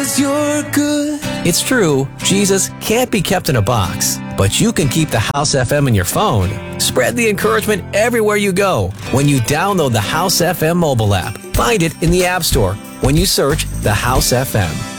'cause you're good. It's true, Jesus can't be kept in a box, but you can keep the House FM in your phone. Spread the encouragement everywhere you go when you download the House FM mobile app. Find it in the App Store when you search the House FM.